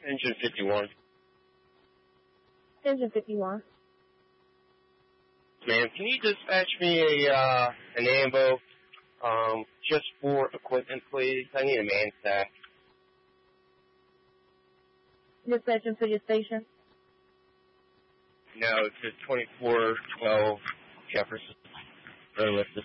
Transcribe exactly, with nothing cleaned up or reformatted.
Engine fifty-one. Engine fifty-one. Ma'am, can you dispatch me a, uh, an ambo, um, just for equipment, please? I need a man stack. Dispatching to your station? No, it's just twenty-four twelve Jefferson.